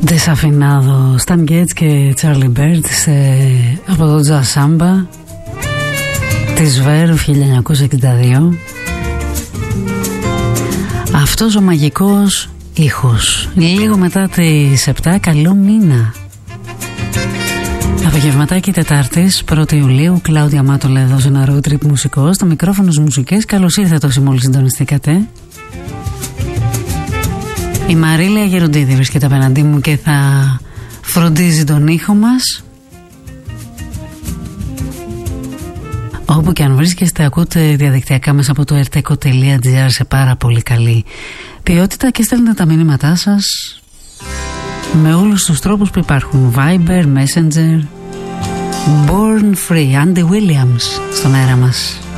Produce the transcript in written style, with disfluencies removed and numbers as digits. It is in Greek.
Desafinado, Stan Getz και Charlie Bird από το Jazz Samba της Verve 1962. Αυτός ο μαγικός ήχος λίγο μετά τις 7. Καλό μήνα. Απογευματάκι Τετάρτης 1η Ιουλίου. Κλάουδια Μάτολα εδώ σε ένα road trip μουσικό. Στο μικρόφωνο μουσικές. Καλώς ήρθατε όσοι μόλις συντονιστήκατε. Η Μαρίλια Γεροντίδη βρίσκεται απέναντί μου και θα φροντίζει τον ήχο μας. Όπου και αν βρίσκεστε, ακούτε διαδικτυακά μέσα από το rtco.gr σε πάρα πολύ καλή ποιότητα και στέλνετε τα μηνύματά σας με όλους τους τρόπους που υπάρχουν. Viber, Messenger. Born Free, Andy Williams στον αέρα μας.